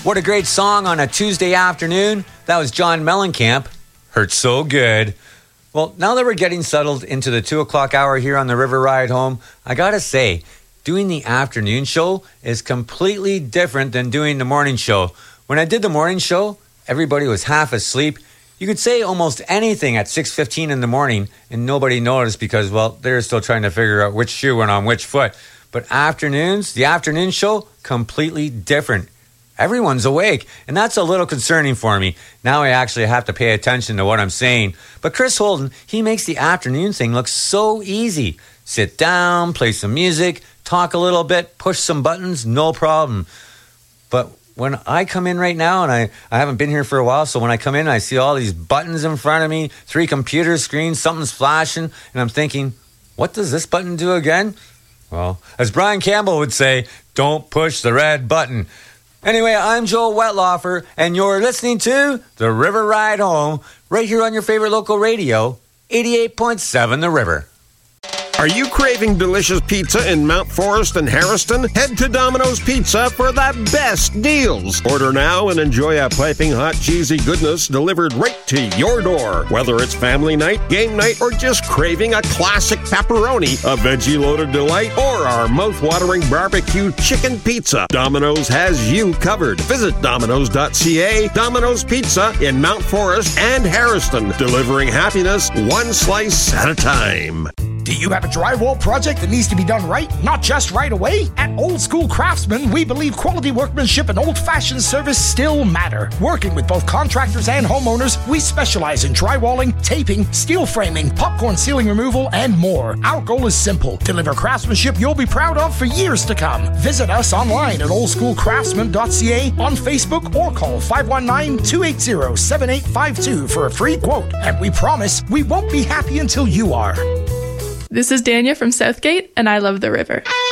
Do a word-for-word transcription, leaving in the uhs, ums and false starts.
What a great song on a Tuesday afternoon. That was John Mellencamp. Hurt So Good. Well, now that we're getting settled into the two o'clock hour here on the River Ride Home, I gotta say, doing the afternoon show is completely different than doing the morning show. When I did the morning show, everybody was half asleep. You could say almost anything at six fifteen in the morning and nobody noticed because, well, they're still trying to figure out which shoe went on which foot. But afternoons, the afternoon show, completely different. Everyone's awake, and that's a little concerning for me. Now I actually have to pay attention to what I'm saying. But Chris Holden, he makes the afternoon thing look so easy. Sit down, play some music, talk a little bit, push some buttons, no problem. But when I come in right now, and I, I haven't been here for a while, so when I come in, I see all these buttons in front of me, three computer screens, something's flashing, and I'm thinking, what does this button do again? Well, as Brian Campbell would say, don't push the red button. Anyway, I'm Joel Wetlaufer, and you're listening to The River Ride Home, right here on your favorite local radio, eighty-eight point seven The River. Are you craving delicious pizza in Mount Forest and Harrison? Head to Domino's Pizza for the best deals. Order now and enjoy a piping hot cheesy goodness delivered right to your door. Whether it's family night, game night, or just craving a classic pepperoni, a veggie-loaded delight, or our mouth-watering barbecue chicken pizza, Domino's has you covered. Visit Domino's dot C A. Domino's Pizza in Mount Forest and Harrison, delivering happiness one slice at a time. Do you have a drywall project that needs to be done right, not just right away? At Old School Craftsman, we believe quality workmanship and old-fashioned service still matter. Working with both contractors and homeowners, we specialize in drywalling, taping, steel framing, popcorn ceiling removal, and more. Our goal is simple: deliver craftsmanship you'll be proud of for years to come. Visit us online at old school craftsman dot C A, on Facebook, or call five one nine, two eight zero, seven eight five two for a free quote. And we promise we won't be happy until you are. This is Dania from Southgate, and I love the river.